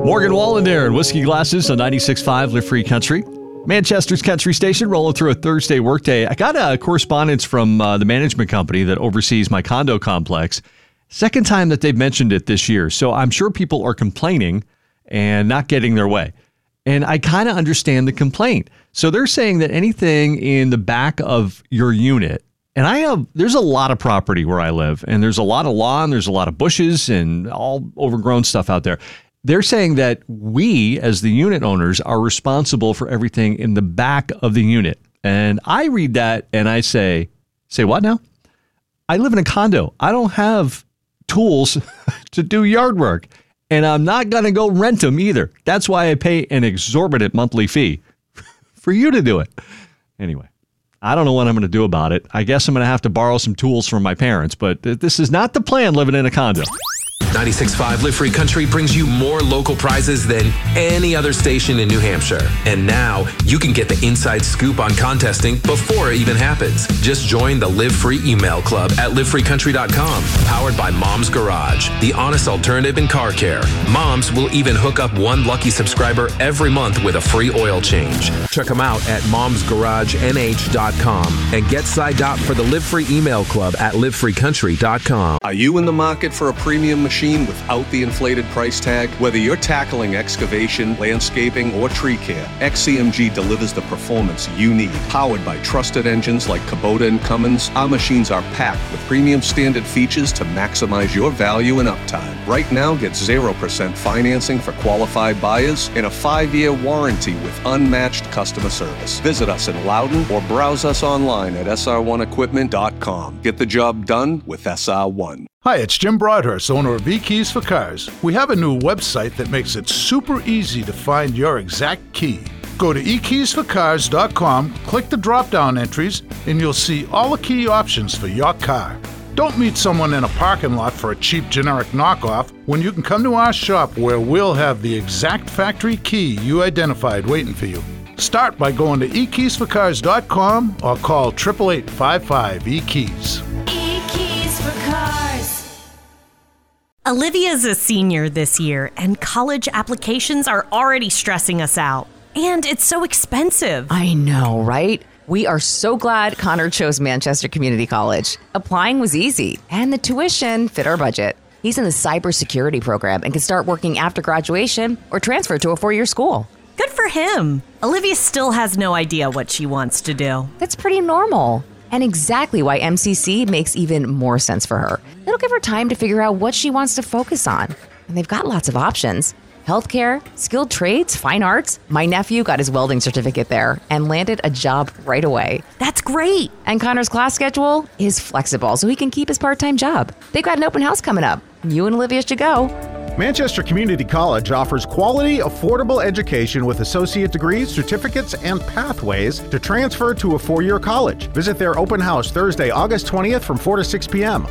Morgan Wallen there in Whiskey Glasses on 96.5 Live Free Country. Manchester's Country Station rolling through a Thursday workday. I got a correspondence from the management company that oversees my condo complex. Second time that they've mentioned it this year. So I'm sure people are complaining and not getting their way. And I kind of understand the complaint. So they're saying that anything in the back of your unit, and there's a lot of property where I live, and there's a lot of lawn, there's a lot of bushes and all overgrown stuff out there. They're saying that we, as the unit owners, are responsible for everything in the back of the unit. And I read that and I say what now? I live in a condo. I don't have tools to do yard work, and I'm not going to go rent them either. That's why I pay an exorbitant monthly fee for you to do it. Anyway, I don't know what I'm going to do about it. I guess I'm going to have to borrow some tools from my parents, but this is not the plan living in a condo. 96.5 Live Free Country brings you more local prizes than any other station in New Hampshire. And now you can get the inside scoop on contesting before it even happens. Just join the Live Free email club at livefreecountry.com. Powered by Mom's Garage, the honest alternative in car care. Moms will even hook up one lucky subscriber every month with a free oil change. Check them out at momsgaragenh.com and get signed up for the Live Free email club at livefreecountry.com. Are you in the market for a premium machine without the inflated price tag? Whether you're tackling excavation, landscaping, or tree care, XCMG delivers the performance you need. Powered by trusted engines like Kubota and Cummins, our machines are packed with premium standard features to maximize your value and uptime. Right now, get 0% financing for qualified buyers and a 5-year warranty with unmatched customer service. Visit us in Loudon or browse us online at sr1equipment.com. Get the job done with SR1. Hi, it's Jim Broadhurst, owner of eKeys for Cars. We have a new website that makes it super easy to find your exact key. Go to eKeysforCars.com, click the drop-down entries, and you'll see all the key options for your car. Don't meet someone in a parking lot for a cheap generic knockoff when you can come to our shop where we'll have the exact factory key you identified waiting for you. Start by going to eKeysforCars.com or call 888-55-EKEYS. eKeys for Cars. Olivia's a senior this year, and college applications are already stressing us out. And it's so expensive. I know, right? We are so glad Connor chose Manchester Community College. Applying was easy, and the tuition fit our budget. He's in the cybersecurity program and can start working after graduation or transfer to a 4-year school. Good for him. Olivia still has no idea what she wants to do. That's pretty normal. And exactly why MCC makes even more sense for her. It'll give her time to figure out what she wants to focus on. And they've got lots of options. Healthcare, skilled trades, fine arts. My nephew got his welding certificate there and landed a job right away. That's great. And Connor's class schedule is flexible, so he can keep his part-time job. They've got an open house coming up. You and Olivia should go. Manchester Community College offers quality, affordable education with associate degrees, certificates, and pathways to transfer to a 4-year college. Visit their open house Thursday, August 20th from 4 to 6 p.m.